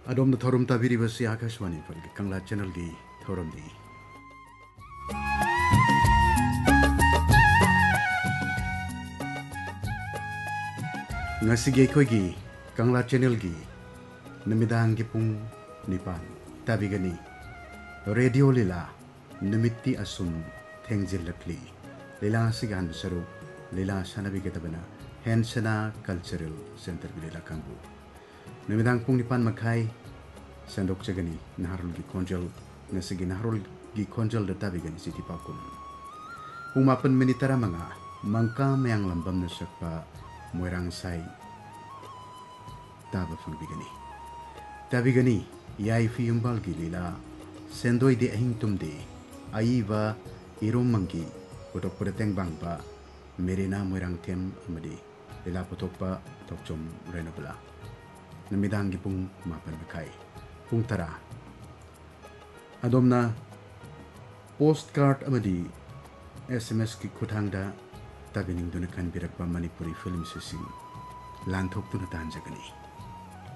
Adom na thorum tabiri basi Akashwani Falgi Kangla channel gi thorum di. Ngasigi koi gi Kangla channel gi namidang gi pung nipan tabigani radio lila namiti asum thengjil lakli lila sigan saru lila sanabi getabana Hensana Cultural Center Bilila Kambu. Namidang pung nipan makai sandok jagani naharul gi konjal ngasigi naharul gi konjal databi gani siti pakun. Pumapan menitara mga mangka mayang lambam nasakpa moirang sai taba fangbigani. Tabi gani yai fi yumbal gi lila sendoi de ahing tumde aiva irum manggi putok pudateng bangpa merina moirang tem amadi lila putok pa tokjom renabla. Namidang gi pung mapan makai. Pung tara adomna postcard amadi SMS ki kuthangda tabining dunakan birakpa Manipuri film sising lanthok tuna tanjagani.